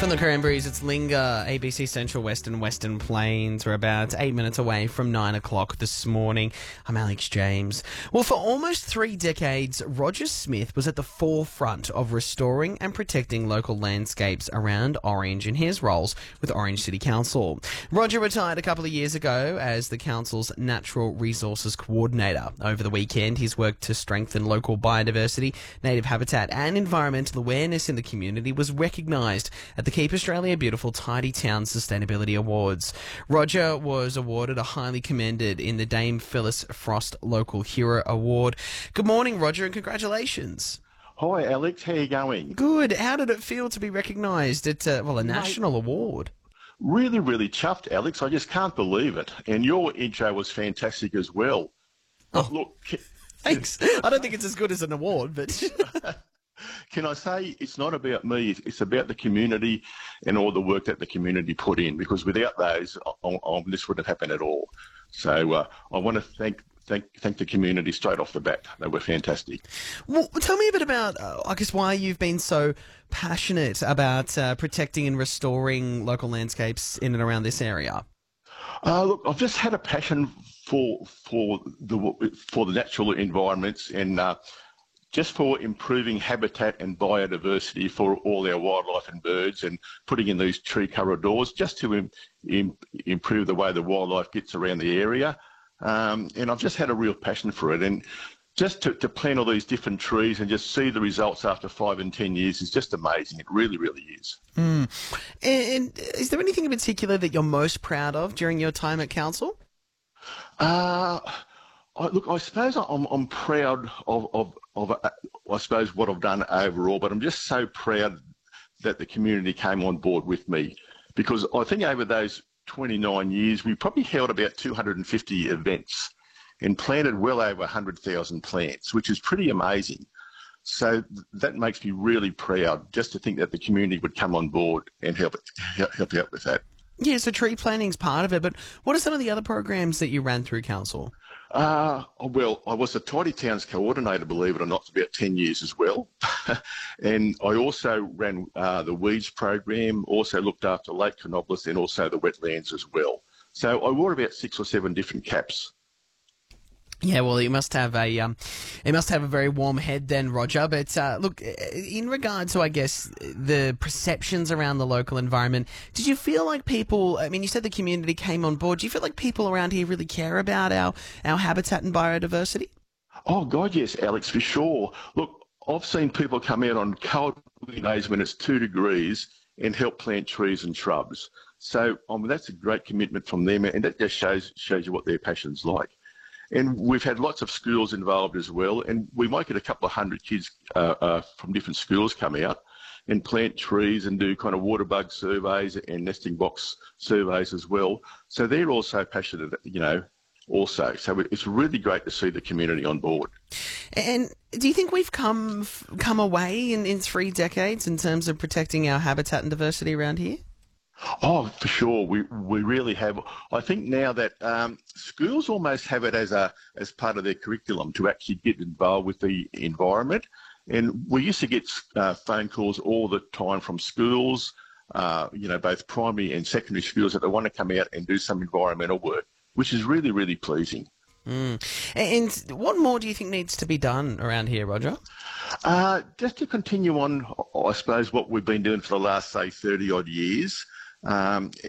From the Cranberries, it's Linger, ABC Central Western Plains. We're about 8 minutes away from 9 o'clock this morning. I'm Alex James. Well, for almost 3 decades, Roger Smith was at the forefront of restoring and protecting local landscapes around Orange in his roles with Orange City Council. Roger retired a couple of years ago as the council's Natural Resources Coordinator. Over the weekend, he's worked to strengthen local biodiversity, native habitat and environmental awareness in the community was recognised at the Keep Australia Beautiful Tidy Town Sustainability Awards. Roger was awarded a highly commended in the Dame Phyllis Frost Local Hero Award. Good morning, Roger, and congratulations. Hi, Alex. How you going? Good. How did it feel to be recognised at, a national award? Really, really chuffed, Alex. I just can't believe it. And your intro was fantastic as well. Oh, look. Thanks. I don't think it's as good as an award, but... Can I say it's not about me, it's about the community and all the work that the community put in, because without those, this wouldn't have happened at all. So I want to thank the community straight off the bat. They were fantastic. Well, tell me a bit about, why you've been so passionate about protecting and restoring local landscapes in and around this area. Look, I've just had a passion for the natural environments and just for improving habitat and biodiversity for all our wildlife and birds, and putting in these tree corridors just to improve the way the wildlife gets around the area. And I've just had a real passion for it. And just to plant all these different trees and just see the results after 5 and 10 years is just amazing. It really, really is. And is there anything in particular that you're most proud of during your time at council? Look, I suppose I'm proud of I suppose what I've done overall, but I'm just so proud that the community came on board with me, because I think over those 29 years we probably held about 250 events and planted well over 100,000 plants, which is pretty amazing. So that makes me really proud just to think that the community would come on board and help out with that. Yeah, so tree planting's part of it, but what are some of the other programs that you ran through council? Well, I was the Tidy Towns coordinator, believe it or not, for about 10 years as well. And I also ran the weeds program, also looked after Lake Canobolas and also the wetlands as well. So I wore about 6 or 7 different caps. Yeah, well, you must have a very warm head then, Roger. But look, in regard to, I guess, the perceptions around the local environment, did you feel like people? I mean, you said the community came on board. Do you feel like people around here really care about our habitat and biodiversity? Oh God, yes, Alex, for sure. Look, I've seen people come out on cold days when it's 2 degrees and help plant trees and shrubs. So that's a great commitment from them, and that just shows you what their passion's like. And we've had lots of schools involved as well, and we might get a couple of 100 kids from different schools come out and plant trees and do kind of water bug surveys and nesting box surveys as well. So they're also passionate, also. So it's really great to see the community on board. And do you think we've come away in 3 decades in terms of protecting our habitat and diversity around here? Oh, for sure. We really have. I think now that schools almost have it as part of their curriculum to actually get involved with the environment. And we used to get phone calls all the time from schools, both primary and secondary schools, that they want to come out and do some environmental work, which is really, really pleasing. And what more do you think needs to be done around here, Roger? Just to continue on, I suppose, what we've been doing for the last, say, 30-odd years.